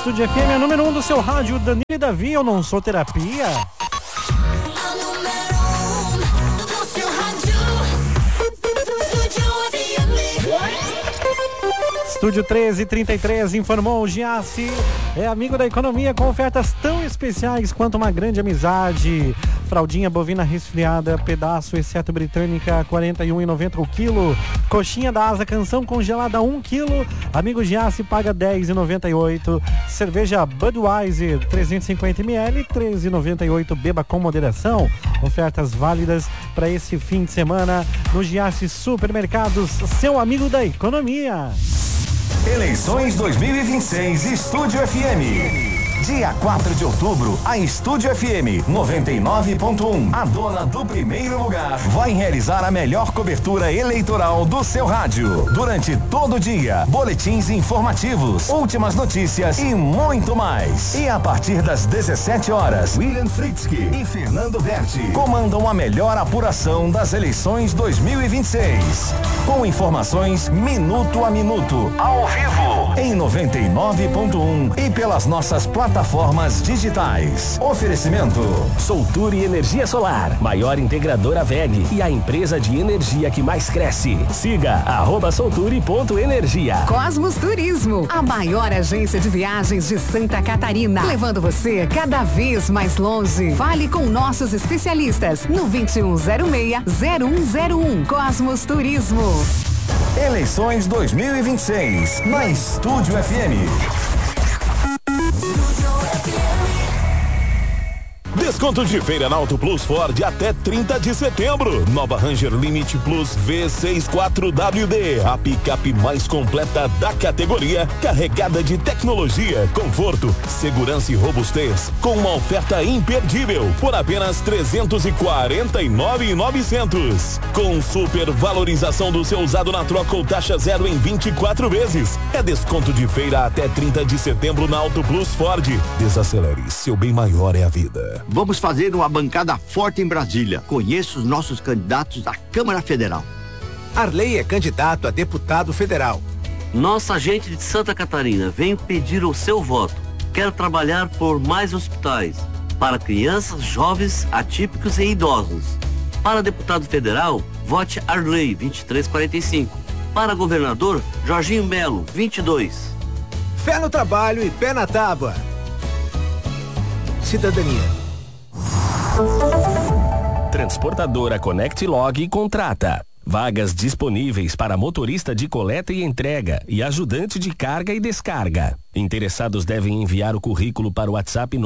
Estúdio FM, a número 1 do seu rádio. Danilo e Davi, eu não sou terapia. Estúdio 1333 informou o Giassi. É amigo da economia com ofertas tão especiais quanto uma grande amizade. Fraldinha bovina resfriada, pedaço exceto britânica, R$ 41,90 o quilo. Coxinha da Asa Canção congelada, 1 quilo. Amigo Giassi paga R$ 10,98. Cerveja Budweiser, 350 ml, R$ 13,98. Beba com moderação. Ofertas válidas para esse fim de semana no Giassi Supermercados, seu amigo da economia. Eleições 2026 Estúdio FM. Dia 4 de outubro, a Estúdio FM 99.1, a dona do primeiro lugar, vai realizar a melhor cobertura eleitoral do seu rádio. Durante todo o dia, boletins informativos, últimas notícias e muito mais. E a partir das 17 horas, William Fritzky e Fernando Berti comandam a melhor apuração das eleições 2026. Com informações minuto a minuto, ao vivo, em 99.1 e pelas nossas plataformas digitais. Oferecimento Solture Energia Solar, maior integradora WEG e a empresa de energia que mais cresce. Siga @solture.energia. Cosmos Turismo, a maior agência de viagens de Santa Catarina, levando você cada vez mais longe. Fale com nossos especialistas no 2106-0101. Cosmos Turismo. Eleições 2026 na Estúdio FM. Desconto de feira na Auto Plus Ford até 30 de setembro. Nova Ranger Limite Plus V64WD, a picape mais completa da categoria, carregada de tecnologia, conforto, segurança e robustez, com uma oferta imperdível por apenas R$349.900. Com super valorização do seu usado na troca ou taxa zero em 24 vezes. É desconto de feira até 30 de setembro na Auto Plus Ford. Desacelere, seu bem maior é a vida. Vamos fazer uma bancada forte em Brasília. Conheço os nossos candidatos à Câmara Federal. Arley é candidato a deputado federal. Nossa gente de Santa Catarina, venho pedir o seu voto. Quero trabalhar por mais hospitais, para crianças, jovens, atípicos e idosos. Para deputado federal, vote Arley, 2345. Para governador, Jorginho Melo, 22. Fé no trabalho e pé na tábua. Cidadania. Transportadora Connect Log contrata. Vagas disponíveis para motorista de coleta e entrega e ajudante de carga e descarga. Interessados devem enviar o currículo para o WhatsApp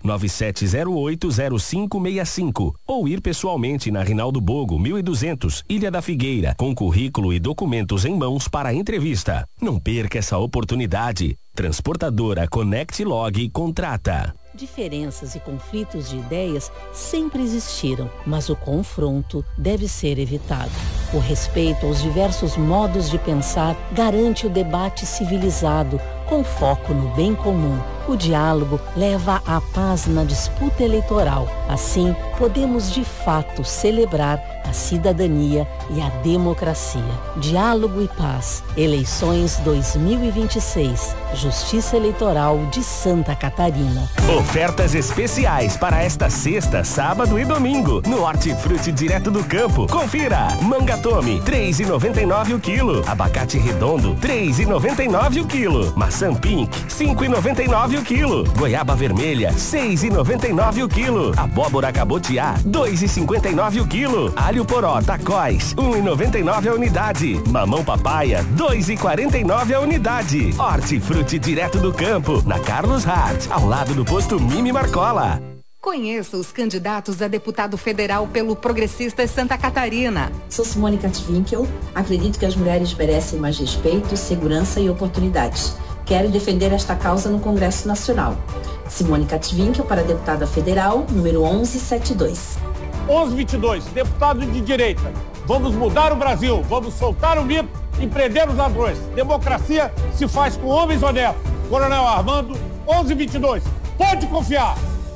997080565 ou ir pessoalmente na Rinaldo Bogo, 1200, Ilha da Figueira, com currículo e documentos em mãos para a entrevista. Não perca essa oportunidade. Transportadora Connect Log contrata. Diferenças e conflitos de ideias sempre existiram, mas o confronto deve ser evitado. O respeito aos diversos modos de pensar garante o debate civilizado, com foco no bem comum. O diálogo leva à paz na disputa eleitoral. Assim, podemos de fato celebrar a cidadania e a democracia. Diálogo e paz. Eleições 2026. Justiça Eleitoral de Santa Catarina. Ofertas especiais para esta sexta, sábado e domingo no Hortifruti direto do campo. Confira: manga tome, R$3,99 o quilo. Abacate redondo, R$3,99 o quilo. Maçã pink, R$5,99 o quilo. Goiaba vermelha, R$6,99 o quilo. Abóbora cabotiá, R$2,59 o quilo. Alho poró tacóis, R$1,99 a unidade. Mamão papaya, R$2,49 a unidade. Hortifruti direto do campo, na Carlos Hart, ao lado do posto Mimi Marcola. Conheça os candidatos a deputado federal pelo Progressistas Santa Catarina. Sou Simone Katwinkel. Acredito que as mulheres merecem mais respeito, segurança e oportunidades. Quero defender esta causa no Congresso Nacional. Simone Katwinkel para deputada federal, número 1172. 1122, deputado de direita. Vamos mudar o Brasil, vamos soltar o mito e prender os ladrões. Democracia se faz com homens honestos. Coronel Armando, 1122. Pode confiar.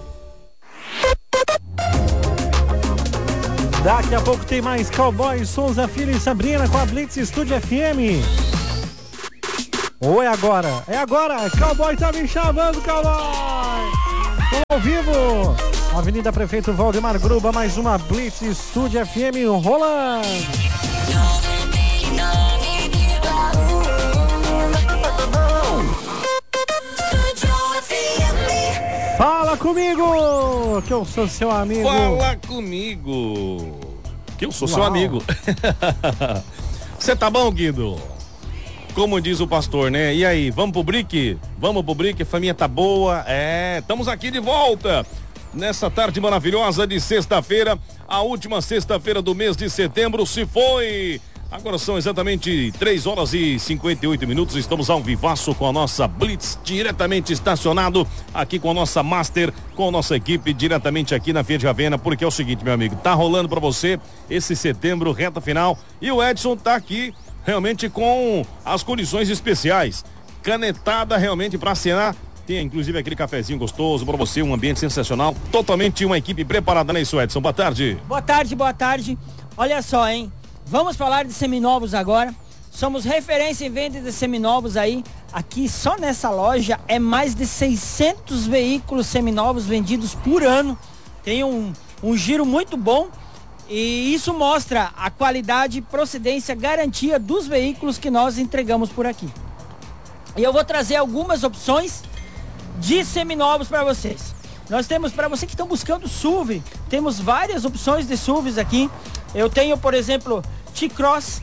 Daqui a pouco tem mais Cowboy, Souza Filho e Sabrina com a Blitz Estúdio FM. Ou é agora? É agora! Cowboy tá me chamando, Cowboy! Tô ao vivo! Avenida Prefeito Valdemar Gruba, mais uma Blitz Estúdio FM rolando! Fala comigo, que eu sou seu amigo. Fala comigo, que eu sou seu amigo. Você tá bom, Guido? Como diz o pastor, né? E aí, vamos pro break? Vamos pro break, a família tá boa? Estamos aqui de volta. Nessa tarde maravilhosa de sexta-feira, a última sexta-feira do mês de setembro se foi. Agora são exatamente 3 horas e 58 minutos. Estamos ao vivaço com a nossa Blitz, diretamente estacionado aqui com a nossa Master, com a nossa equipe, diretamente aqui na Fiat Ravena, porque é o seguinte, meu amigo, tá rolando pra você esse setembro, reta final, e o Edson tá aqui realmente com as condições especiais. Canetada realmente pra assinar. Tem inclusive aquele cafezinho gostoso pra você, um ambiente sensacional, totalmente uma equipe preparada, né, isso, Edson? Boa tarde. Boa tarde, boa tarde. Olha só, hein? Vamos falar de seminovos agora. Somos referência em venda de seminovos aí. Aqui só nessa loja é mais de 600 veículos seminovos vendidos por ano. Tem um giro muito bom e isso mostra a qualidade, procedência, garantia dos veículos que nós entregamos por aqui. E eu vou trazer algumas opções de seminovos para vocês. Nós temos, para você que estão buscando SUV, temos várias opções de SUVs aqui. Eu tenho, por exemplo, T-Cross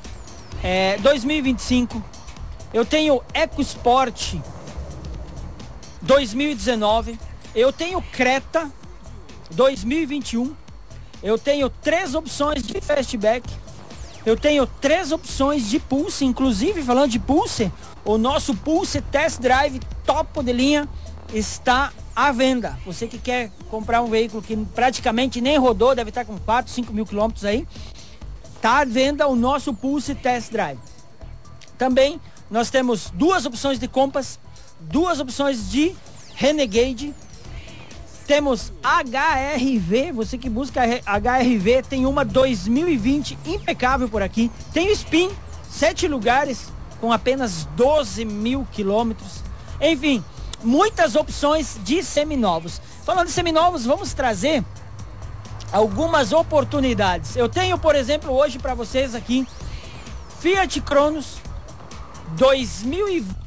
2025. Eu tenho EcoSport 2019. Eu tenho Creta 2021. Eu tenho 3 opções de Fastback. Eu tenho 3 opções de Pulse. Inclusive, falando de Pulse, o nosso Pulse Test Drive topo de linha está à venda. Você que quer comprar um veículo que praticamente nem rodou, deve estar com 4, 5 mil quilômetros aí, está à venda o nosso Pulse Test Drive. Também nós temos 2 opções de Compass, 2 opções de Renegade. Temos HRV, você que busca HRV, tem uma 2020 impecável por aqui. Tem o Spin, 7 lugares, com apenas 12 mil quilômetros. Enfim, muitas opções de seminovos. Falando de seminovos, vamos trazer algumas oportunidades. Eu tenho, por exemplo, hoje para vocês aqui, Fiat Cronos 2020,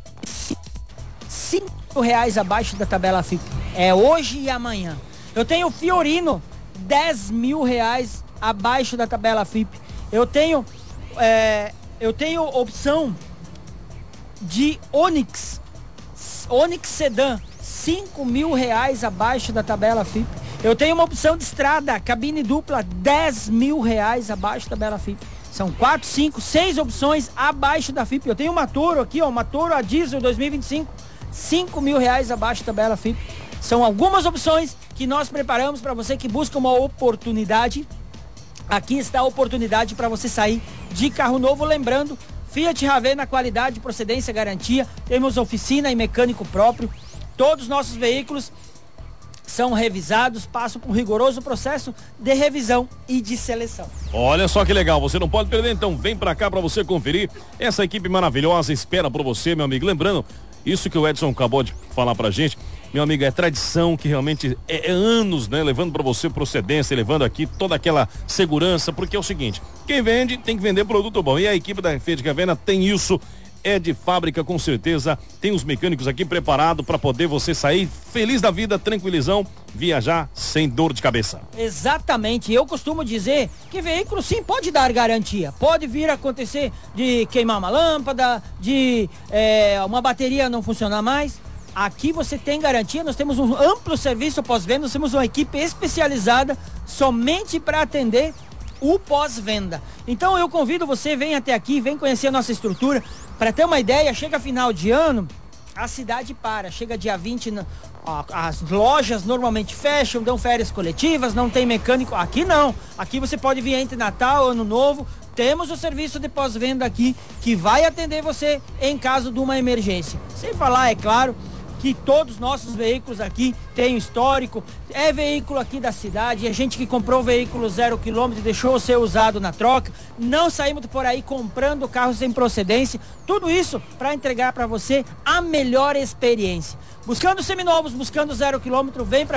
R$5 abaixo da tabela FIP. É hoje e amanhã. Eu tenho Fiorino, R$10.000 abaixo da tabela FIP. Eu tenho opção de Onix Sedan, R$5.000 abaixo da tabela FIP. Eu tenho uma opção de estrada, cabine dupla, R$10.000 abaixo da tabela FIP. São 4, 5, 6 opções abaixo da FIP. Eu tenho uma Toro aqui, uma Toro a diesel 2025, R$5.000 abaixo da tabela FIP. São algumas opções que nós preparamos para você que busca uma oportunidade. Aqui está a oportunidade para você sair de carro novo. Lembrando, Fiat Ravena, qualidade, procedência, garantia. Temos oficina e mecânico próprio. Todos os nossos veículos são revisados, passam por um rigoroso processo de revisão e de seleção. Olha só que legal, você não pode perder, então vem pra cá pra você conferir. Essa equipe maravilhosa espera por você, meu amigo. Lembrando, isso que o Edson acabou de falar pra gente, meu amigo, é tradição que realmente é anos, né? Levando pra você procedência, levando aqui toda aquela segurança, porque é o seguinte, quem vende tem que vender produto bom, e a equipe da Fiat Ravena tem isso. É de fábrica, com certeza. Tem os mecânicos aqui preparados para poder você sair feliz da vida, tranquilizão, viajar sem dor de cabeça. Exatamente. Eu costumo dizer que veículo sim pode dar garantia. Pode vir a acontecer de queimar uma lâmpada, de uma bateria não funcionar mais. Aqui você tem garantia. Nós temos um amplo serviço pós-venda. Nós temos uma equipe especializada somente para atender o pós-venda. Então eu convido você, vem até aqui, vem conhecer a nossa estrutura. Para ter uma ideia, chega final de ano, a cidade para, chega dia 20, as lojas normalmente fecham, dão férias coletivas, não tem mecânico. Aqui não, aqui você pode vir entre Natal, Ano Novo, temos o serviço de pós-venda aqui, que vai atender você em caso de uma emergência. Sem falar, é claro, que todos os nossos veículos aqui têm histórico, é veículo aqui da cidade, é gente que comprou veículo 0 km e deixou ser usado na troca, não saímos por aí comprando carros sem procedência, tudo isso para entregar para você a melhor experiência. Buscando seminovos, buscando 0 km, vem para